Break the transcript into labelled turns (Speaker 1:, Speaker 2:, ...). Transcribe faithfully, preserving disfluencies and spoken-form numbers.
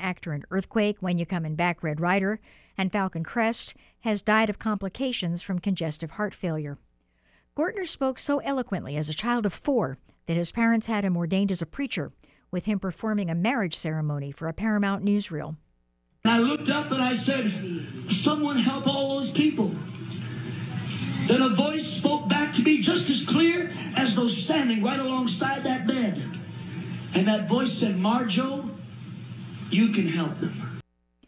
Speaker 1: actor in Earthquake, When You Coming Back, Red Ryder, and Falcon Crest, has died of complications from congestive heart failure. Gortner spoke so eloquently as a child of four that his parents had him ordained as a preacher, with him performing a marriage ceremony for a Paramount newsreel.
Speaker 2: I looked up and I said, someone help all those people. Then a voice spoke back to me just as clear as though standing right alongside that bed. And that voice said, Marjo, you can help them.